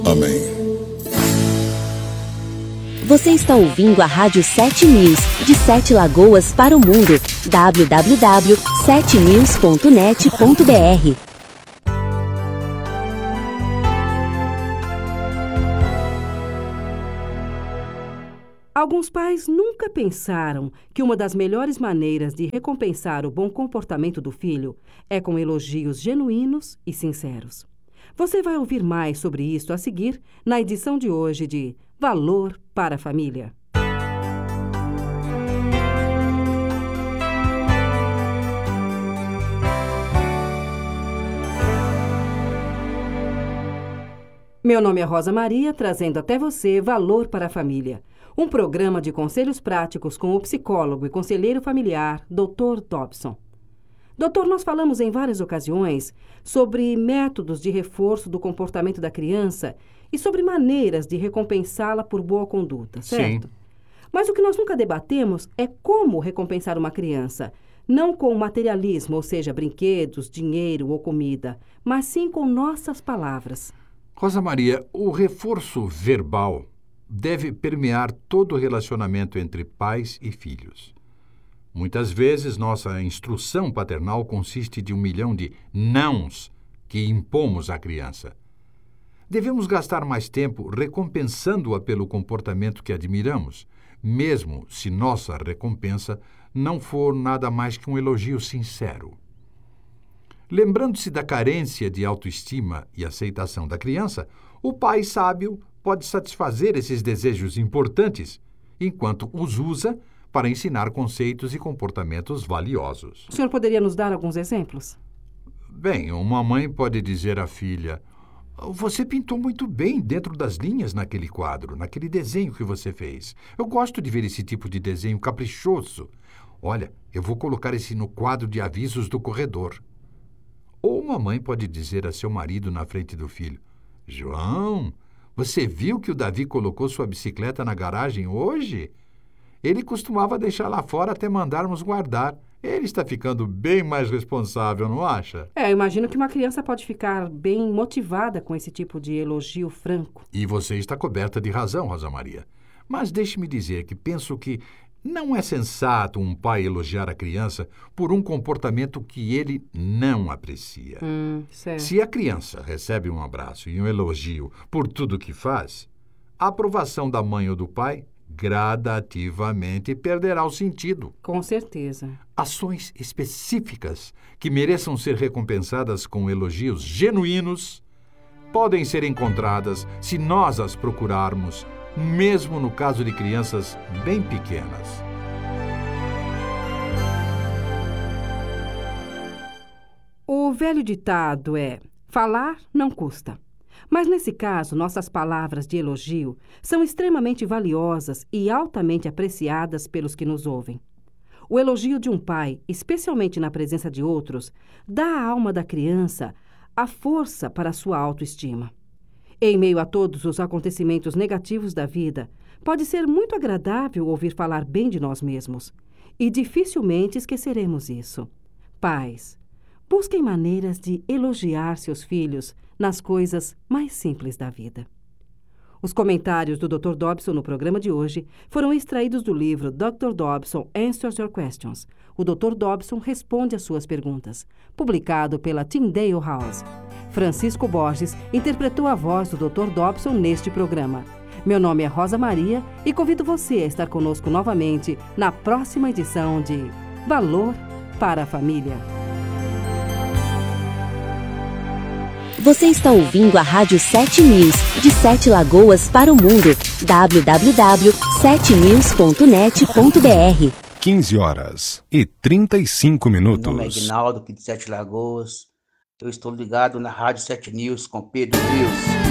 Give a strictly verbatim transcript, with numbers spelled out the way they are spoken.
Amém. Você está ouvindo a Rádio sete News, de Sete Lagoas para o mundo. w w w ponto sete news ponto net ponto b r. Alguns pais nunca pensaram que uma das melhores maneiras de recompensar o bom comportamento do filho é com elogios genuínos e sinceros. Você vai ouvir mais sobre isso a seguir na edição de hoje de Valor para a Família. Meu nome é Rosa Maria, trazendo até você Valor para a Família, um programa de conselhos práticos com o psicólogo e conselheiro familiar, doutor Dobson. Doutor, nós falamos em várias ocasiões sobre métodos de reforço do comportamento da criança e sobre maneiras de recompensá-la por boa conduta, certo? Sim. Mas o que nós nunca debatemos é como recompensar uma criança, não com materialismo, ou seja, brinquedos, dinheiro ou comida, mas sim com nossas palavras. Rosa Maria, o reforço verbal deve permear todo o relacionamento entre pais e filhos. Muitas vezes, nossa instrução paternal consiste de um milhão de nãos que impomos à criança. Devemos gastar mais tempo recompensando-a pelo comportamento que admiramos, mesmo se nossa recompensa não for nada mais que um elogio sincero. Lembrando-se da carência de autoestima e aceitação da criança, o pai sábio pode satisfazer esses desejos importantes, enquanto os usa para ensinar conceitos e comportamentos valiosos. O senhor poderia nos dar alguns exemplos? Bem, uma mãe pode dizer à filha: "Você pintou muito bem dentro das linhas naquele quadro, naquele desenho que você fez. Eu gosto de ver esse tipo de desenho caprichoso. Olha, eu vou colocar esse no quadro de avisos do corredor." Ou uma mãe pode dizer a seu marido na frente do filho: "João, você viu que o Davi colocou sua bicicleta na garagem hoje? Ele costumava deixar lá fora até mandarmos guardar. Ele está ficando bem mais responsável, não acha?" É, eu imagino que uma criança pode ficar bem motivada com esse tipo de elogio franco. E você está coberta de razão, Rosa Maria. Mas deixe-me dizer que penso que não é sensato um pai elogiar a criança por um comportamento que ele não aprecia. Hum, certo. Se a criança recebe um abraço e um elogio por tudo que faz, a aprovação da mãe ou do pai gradativamente perderá o sentido. Com certeza. Ações específicas que mereçam ser recompensadas com elogios genuínos podem ser encontradas se nós as procurarmos, mesmo no caso de crianças bem pequenas. O velho ditado é: falar não custa. Mas, nesse caso, nossas palavras de elogio são extremamente valiosas e altamente apreciadas pelos que nos ouvem. O elogio de um pai, especialmente na presença de outros, dá à alma da criança a força para a sua autoestima. Em meio a todos os acontecimentos negativos da vida, pode ser muito agradável ouvir falar bem de nós mesmos. E dificilmente esqueceremos isso. Pais, busquem maneiras de elogiar seus filhos nas coisas mais simples da vida. Os comentários do doutor Dobson no programa de hoje foram extraídos do livro doutor Dobson Answers Your Questions. O doutor Dobson responde às suas perguntas, publicado pela Tyndale House. Francisco Borges interpretou a voz do doutor Dobson neste programa. Meu nome é Rosa Maria e convido você a estar conosco novamente na próxima edição de Valor para a Família. Você está ouvindo a Rádio sete News, de Sete Lagoas para o mundo. w w w ponto sete news ponto net ponto b r. quinze horas e trinta e cinco minutos. Meu nome é Aguinaldo, aqui de Sete Lagoas. Eu estou ligado na Rádio sete News com Pedro News.